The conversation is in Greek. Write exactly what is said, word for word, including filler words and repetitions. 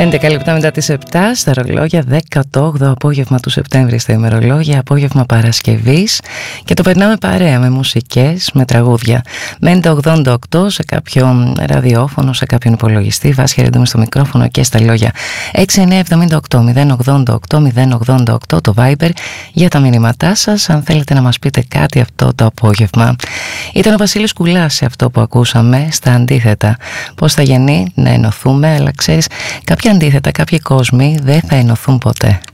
έντεκα λεπτά μετά τις επτά στα ρολόγια, δέκατο απόγευμα του Σεπτέμβρη στα ημερολόγια, απόγευμα Παρασκευής, και το περνάμε παρέα με μουσικές, με τραγούδια. Μένετε ογδόντα οκτώ σε κάποιο ραδιόφωνο, σε κάποιον υπολογιστή. Βάσια Ρέντομη στο μικρόφωνο και στα λόγια. έξι εννιά εβδομήντα οκτώ μηδέν ογδόντα οκτώ μηδέν ογδόντα οκτώ το Viber για τα μηνύματά σας, αν θέλετε να μας πείτε κάτι αυτό το απόγευμα. Ήταν ο Βασίλης Κουλάς σε αυτό που ακούσαμε, στα αντίθετα. Πώς θα γεννεί να ενωθούμε, αλλά ξέρεις, κάποια αντίθετα, κάποιοι κόσμοι δεν θα ενωθούν ποτέ.